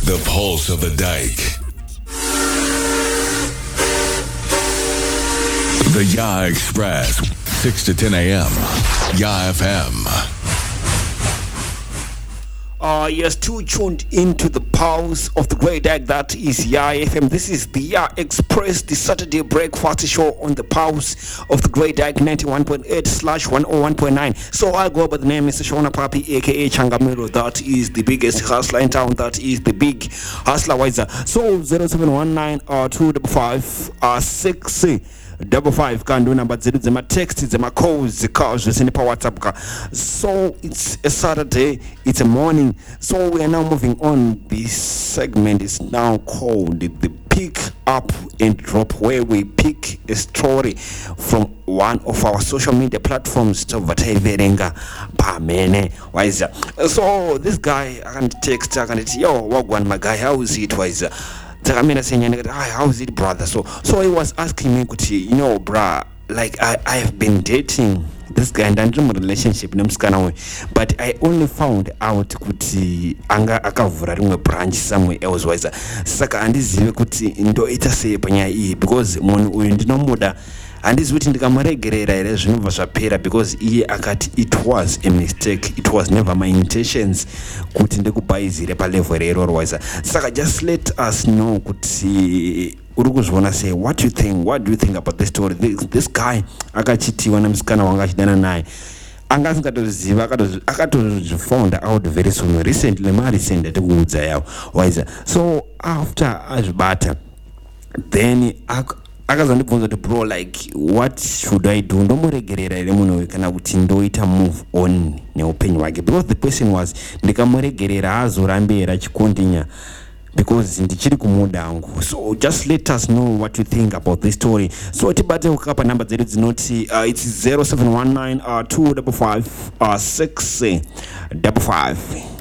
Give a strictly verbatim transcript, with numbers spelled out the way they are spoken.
The pulse of the dike. The Ya Express, six to ten a.m. Ya F M. Uh, you're still tuned into the pulse of the great dike that is Ya F M. This is the Ya Express, the Saturday breakfast show on the pulse of the great dike ninety-one point eight slash one oh one point nine. So I go by the name Mister Shona Papi, aka Changamiro. That is the biggest hustler in town. That is the big hustler wiser. So zero seven one nine uh, two five five six double five kandu number zetu zema text zema calls calls zisini pa WhatsApp ka. So it's a Saturday, it's a morning, so we are now moving on. This segment is now called the, the pick up and drop, where we pick a story from one of our social media platforms to Vataiverenga Pamene Wiser. So this guy I can text I can tell yo wagwan my guy, how is it Wiser? How is it, brother? So so he was asking me, you know, bruh, like I I've been dating this guy and I'm in a relationship, but I only found out kuti anga akavura rimwe branch somewhere else wiser. Saka andizive kuti ndo ita sei panya iyi because munhu uyu ndinomuda handizi kuti ndikamuregerera here zvinobva zvapera, because iye akati it was a mistake, it was never my intentions kuti ndikubhaizire palevel rero wiser. Saka just let us know kuti uri kuzviona sei, what you think, what do you think about this story? This, this guy akachitiwa namusikana wanga achidana naye anga asingatoziva akatozvifound out very soon recently ma recent atikuudza yawo wiser. So after azvibata then akazondibvunza kuti bro, like what should I do? Ndomuregerera here munhu uyu kana kuti ndoita move on neupenyu hwake? Because the question was ndikamuregerera hazorambe here achikontinya because ndichiri kumuda angu. So just let us know what you think about this story. So tibate ukapa number zetu dzinoti uh, it's zero seven one nine two five five six five five.